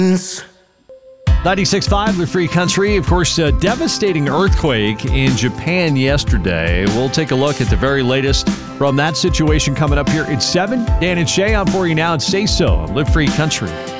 96.5 with Free Country. Of course, a devastating earthquake in Japan yesterday. We'll take a look at the very latest from that situation coming up here at 7. Dan and Shay on for you now, and Say So on Live Free Country.